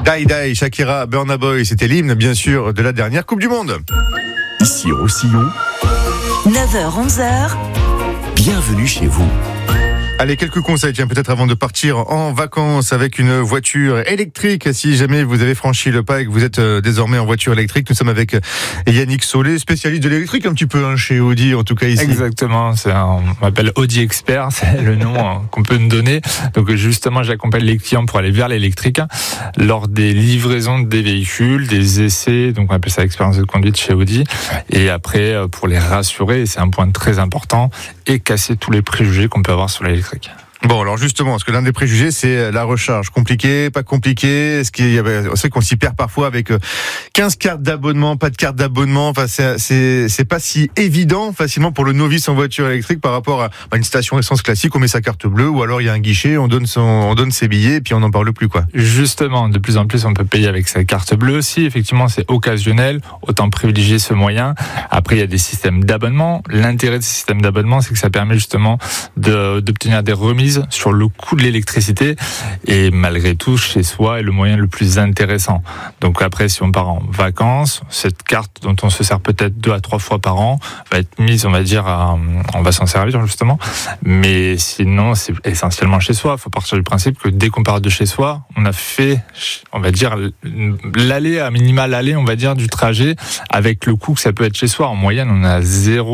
Die Die, Shakira, Burna Boy, c'était l'hymne bien sûr de la dernière Coupe du Monde. Ici Roussillon, 9h-11h, bienvenue chez vous. Allez, quelques conseils, tiens, peut-être avant de partir en vacances avec une voiture électrique. Si jamais vous avez franchi le pas et que vous êtes désormais en voiture électrique, nous sommes avec Yannick Solé, spécialiste de l'électrique un petit peu chez Audi, en tout cas ici. Exactement, on m'appelle Audi Expert, c'est le nom qu'on peut nous donner. Donc justement, j'accompagne les clients pour aller vers l'électrique lors des livraisons des véhicules, des essais, donc on appelle ça l'expérience de conduite chez Audi. Et après, pour les rassurer, et c'est un point très important, et casser tous les préjugés qu'on peut avoir sur l'électrique. Bon, alors justement, parce que l'un des préjugés, c'est la recharge. Compliqué, pas compliqué. On sait qu'on s'y perd parfois avec 15 cartes d'abonnement, pas de carte d'abonnement. Enfin, c'est pas si évident facilement pour le novice en voiture électrique par rapport à une station essence classique. On met sa carte bleue ou alors il y a un guichet, on donne ses billets et puis on n'en parle plus, quoi. Justement, de plus en plus, on peut payer avec sa carte bleue. Si effectivement c'est occasionnel, autant privilégier ce moyen. Après, il y a des systèmes d'abonnement. L'intérêt de ces systèmes d'abonnement, c'est que ça permet justement d'obtenir des remises sur le coût de l'électricité, et malgré tout chez soi est le moyen le plus intéressant. Donc après, si on part en vacances, cette carte dont on se sert peut-être 2 à 3 fois par an va être mise, on va dire, on va s'en servir justement, mais sinon c'est essentiellement chez soi. Il faut partir du principe que dès qu'on part de chez soi, on a fait, on va dire, l'aller à minima, on va dire, du trajet avec le coût que ça peut être chez soi. En moyenne, on a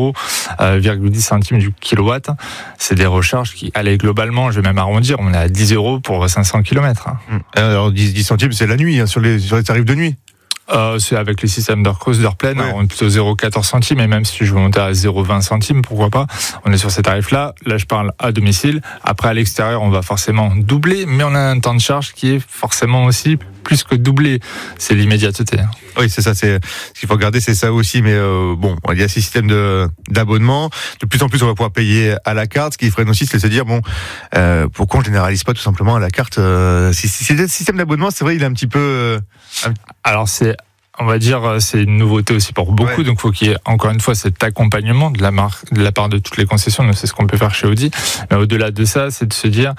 0,10 centimes du kilowatt. C'est des recharges qui, allez, globalement, je vais même arrondir, on est à 10 € pour 500 km. Alors 10 centimes, c'est la nuit, sur les tarifs de nuit. C'est avec les systèmes d'heure creuse, d'heure pleine, ouais. On est plutôt 0,14 centimes, et même si je veux monter à 0,20 centimes, pourquoi pas, on est sur ces tarifs-là. Là, je parle à domicile. Après, à l'extérieur, on va forcément doubler, mais on a un temps de charge qui est forcément aussi plus que doublé. C'est l'immédiateté. Oui, c'est ça, c'est ce qu'il faut regarder, c'est ça aussi. Mais bon, il y a ces systèmes d'abonnement. De plus en plus, on va pouvoir payer à la carte. Ce qui freine aussi, c'est de se dire, pourquoi on généralise pas tout simplement à la carte si c'est le système d'abonnement, c'est vrai, il est un petit peu... Alors, on va dire, c'est une nouveauté aussi pour beaucoup, ouais. Donc il faut qu'il y ait encore une fois cet accompagnement de la part de toutes les concessions. C'est ce qu'on peut faire chez Audi. Mais au-delà de ça, c'est de se dire,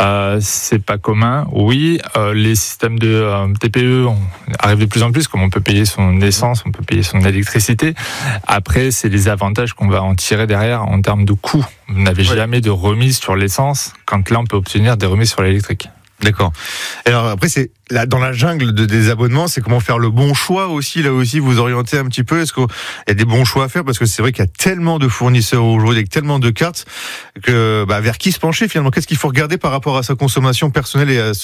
c'est pas commun. Oui, les systèmes de TPE arrivent de plus en plus, comme on peut payer son essence, on peut payer son électricité. Après, c'est les avantages qu'on va en tirer derrière en termes de coût. Vous n'avez jamais de remise sur l'essence, quand là on peut obtenir des remises sur l'électrique. D'accord. Alors après, c'est là dans la jungle des abonnements, c'est comment faire le bon choix aussi. Là aussi, vous orientez un petit peu. Est-ce qu'il y a des bons choix à faire, parce que c'est vrai qu'il y a tellement de fournisseurs aujourd'hui, avec tellement de cartes, que vers qui se pencher finalement. Qu'est-ce qu'il faut regarder par rapport à sa consommation personnelle et à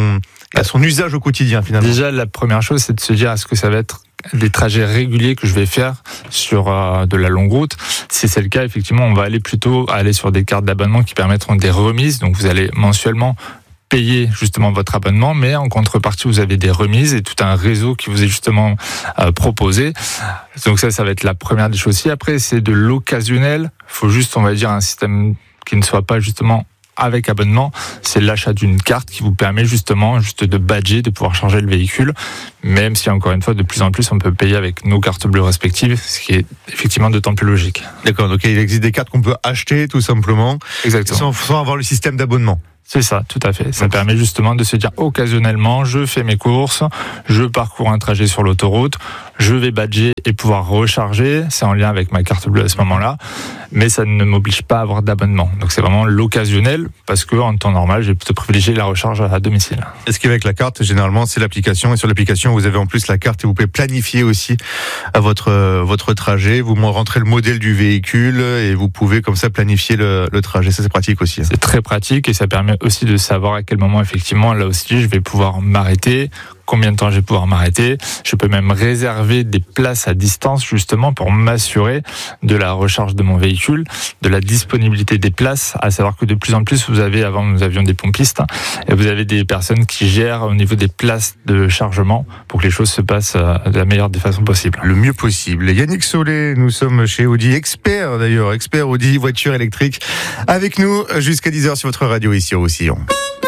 son usage au quotidien finalement. Déjà, la première chose, c'est de se dire, est-ce que ça va être des trajets réguliers que je vais faire sur de la longue route. Si c'est le cas, effectivement, on va plutôt aller sur des cartes d'abonnement qui permettront des remises. Donc vous allez mensuellement payer justement votre abonnement, mais en contrepartie vous avez des remises et tout un réseau qui vous est justement proposé. Donc ça va être la première des choses. Après, c'est de l'occasionnel. Il faut juste, on va dire, un système qui ne soit pas justement avec abonnement. C'est l'achat d'une carte qui vous permet justement de badger, de pouvoir charger le véhicule, même si encore une fois, de plus en plus, on peut payer avec nos cartes bleues respectives, ce qui est effectivement d'autant plus logique. D'accord, donc il existe des cartes qu'on peut acheter tout simplement. Exactement. Sans avoir le système d'abonnement. C'est ça, tout à fait. Ça permet justement de se dire, occasionnellement, je fais mes courses, je parcours un trajet sur l'autoroute, je vais badger et pouvoir recharger. C'est en lien avec ma carte bleue à ce moment-là, mais ça ne m'oblige pas à avoir d'abonnement. Donc c'est vraiment l'occasionnel, parce que en temps normal, j'ai plutôt privilégié la recharge à domicile. Est-ce qu'avec la carte, généralement, c'est l'application, et sur l'application, vous avez en plus la carte et vous pouvez planifier aussi à votre trajet. Vous rentrez le modèle du véhicule et vous pouvez comme ça planifier le trajet. Ça, c'est pratique aussi. C'est très pratique et ça permet aussi de savoir à quel moment, effectivement, là aussi, je vais pouvoir m'arrêter, combien de temps je vais pouvoir m'arrêter. Je peux même réserver des places à distance, justement, pour m'assurer de la recharge de mon véhicule, de la disponibilité des places, à savoir que de plus en plus, avant, nous avions des pompistes, et vous avez des personnes qui gèrent au niveau des places de chargement pour que les choses se passent de la meilleure des façons possibles. Le mieux possible. Yannick Solé, nous sommes chez Audi, expert Audi voiture électrique, avec nous jusqu'à 10h sur votre radio ici au Roussillon.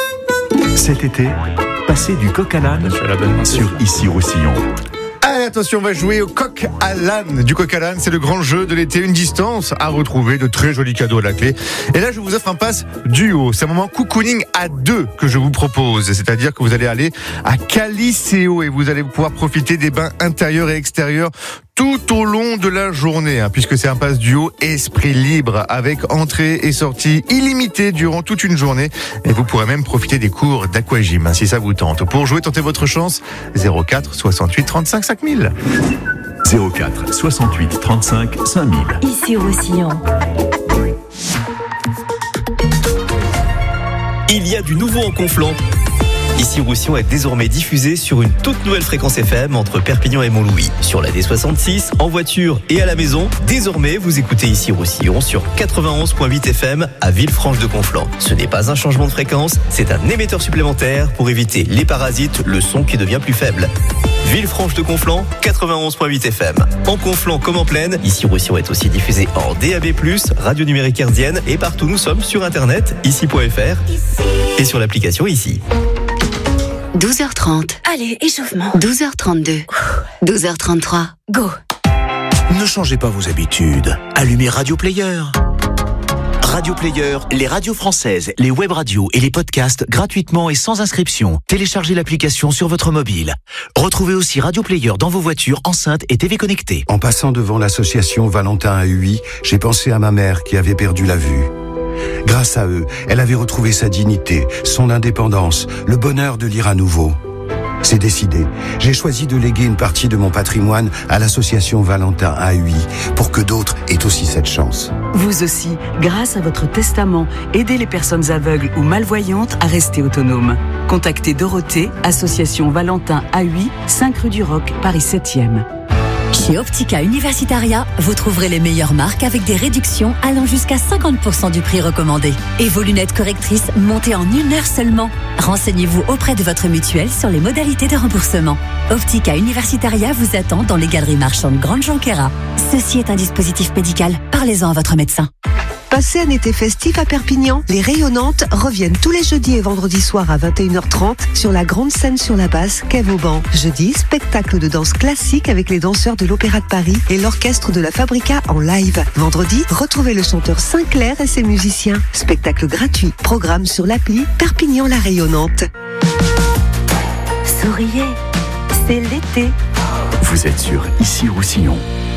Cet été, passez du coq à l'âne sur Ici Roussillon. Allez, attention, on va jouer au coq coq à l'âne. Du coq à l'âne, c'est le grand jeu de l'été, une distance à retrouver, de très jolis cadeaux à la clé. Et là, je vous offre un pass duo. C'est un moment cocooning à 2 que je vous propose. C'est-à-dire que vous allez aller à Caliceo et vous allez pouvoir profiter des bains intérieurs et extérieurs tout au long de la journée, puisque c'est un pass duo esprit libre avec entrée et sortie illimitée durant toute une journée. Et vous pourrez même profiter des cours d'aquagym si ça vous tente. Pour jouer, tentez votre chance. 04 68 35 5000. 04 68 35 5000. Ici Roussillon. Il y a du nouveau en Conflans. Ici Roussillon est désormais diffusé sur une toute nouvelle fréquence FM entre Perpignan et Montlouis. Sur la D66, en voiture et à la maison, désormais vous écoutez Ici Roussillon sur 91.8 FM à Villefranche-de-Conflans. Ce n'est pas un changement de fréquence, c'est un émetteur supplémentaire pour éviter les parasites, le son qui devient plus faible. Villefranche-de-Conflans, 91.8 FM. En Conflans comme en plaine, Ici Roussillon est aussi diffusé en DAB+, radio numérique hertzienne et partout nous sommes sur internet, ici.fr et sur l'application Ici. 12h30. Allez, échauffement. 12h32. 12h33. Go. Ne changez pas vos habitudes. Allumez Radio Player. Radio Player, les radios françaises, les web radios et les podcasts gratuitement et sans inscription. Téléchargez l'application sur votre mobile. Retrouvez aussi Radio Player dans vos voitures, enceintes et TV connectées. En passant devant l'association Valentin à UI, j'ai pensé à ma mère qui avait perdu la vue. Grâce à eux, elle avait retrouvé sa dignité, son indépendance, le bonheur de lire à nouveau. C'est décidé. J'ai choisi de léguer une partie de mon patrimoine à l'association Valentin à UI pour que d'autres aient aussi cette chance. Vous aussi, grâce à votre testament, aidez les personnes aveugles ou malvoyantes à rester autonomes. Contactez Dorothée, association Valentin à UI, 5 rue du Roc, Paris 7e. Chez Optica Universitaria, vous trouverez les meilleures marques avec des réductions allant jusqu'à 50% du prix recommandé. Et vos lunettes correctrices montées en 1 heure seulement. Renseignez-vous auprès de votre mutuelle sur les modalités de remboursement. Optica Universitaria vous attend dans les galeries marchandes Grande Jonquera. Ceci est un dispositif médical. Parlez-en à votre médecin. Passez un été festif à Perpignan, les Rayonnantes reviennent tous les jeudis et vendredis soirs à 21h30 sur la grande scène sur la Basse, quai Vauban. Jeudi, spectacle de danse classique avec les danseurs de l'Opéra de Paris et l'orchestre de la Fabrica en live. Vendredi, retrouvez le chanteur Sinclair et ses musiciens. Spectacle gratuit, programme sur l'appli Perpignan la Rayonnante. Souriez, c'est l'été. Vous êtes sur Ici Roussillon.